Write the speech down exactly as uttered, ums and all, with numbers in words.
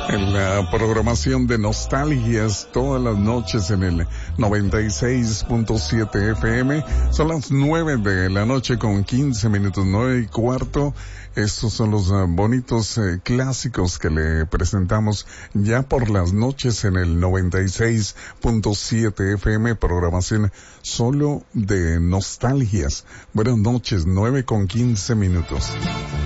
En la programación de Nostalgias todas las noches en el noventa y seis punto siete F M. Son las nueve de la noche con quince minutos, nueve y cuarto. Estos son los uh, bonitos uh, clásicos que le presentamos ya por las noches en el noventa y seis punto siete F M, programación solo de nostalgias. Buenas noches, nueve con quince minutos.